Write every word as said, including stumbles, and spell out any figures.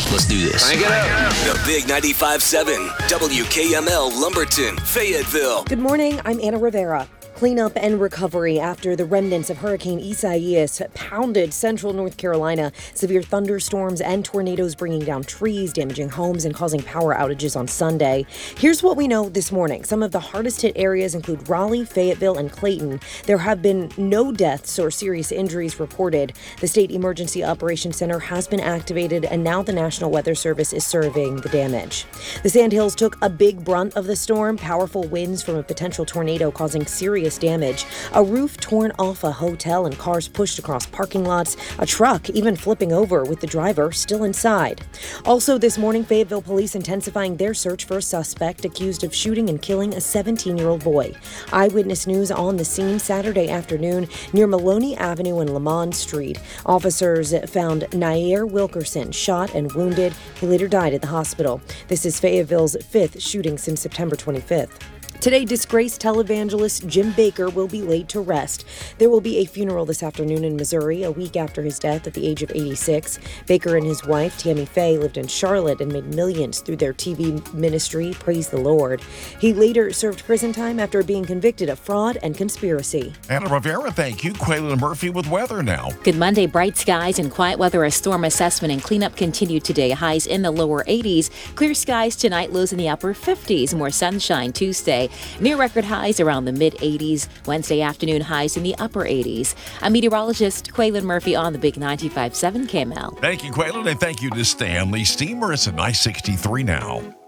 Let's do this. Crank it up. The Big ninety-five seven, W K M L Lumberton, Fayetteville. Good morning, I'm Anna Rivera. Cleanup and recovery after the remnants of Hurricane Isaias pounded central North Carolina. Severe thunderstorms and tornadoes bringing down trees, damaging homes, and causing power outages on Sunday. Here's what we know this morning. Some of the hardest hit areas include Raleigh, Fayetteville, and Clayton. There have been no deaths or serious injuries reported. The State Emergency Operations Center has been activated, and now the National Weather Service is surveying the damage. The Sandhills took a big brunt of the storm. Powerful winds from a potential tornado causing serious damage. A roof torn off a hotel and cars pushed across parking lots. A truck even flipping over with the driver still inside. Also this morning, Fayetteville police intensifying their search for a suspect accused of shooting and killing a seventeen-year-old boy. Eyewitness News on the scene Saturday afternoon near Maloney Avenue and Lamont Street. Officers found Nair Wilkerson shot and wounded. He later died at the hospital. This is Fayetteville's fifth shooting since September twenty-fifth. Today, disgraced televangelist Jim Bakker will be laid to rest. There will be a funeral this afternoon in Missouri, a week after his death at the age of eighty-six. Bakker and his wife, Tammy Faye, lived in Charlotte and made millions through their T V ministry, Praise the Lord. He later served prison time after being convicted of fraud and conspiracy. Anna Rivera, thank you. Quaylen Murphy with weather now. Good Monday, bright skies and quiet weather as storm assessment and cleanup continue today. Highs in the lower eighties. Clear skies tonight, lows in the upper fifties. More sunshine Tuesday. Near record highs around the mid-eighties. Wednesday afternoon highs in the upper eighties. I'm meteorologist Quaylen Murphy on the Big ninety-five seven K M L. Thank you, Quaylen, and thank you to Stanley Steamer. It's a nice sixty-three now.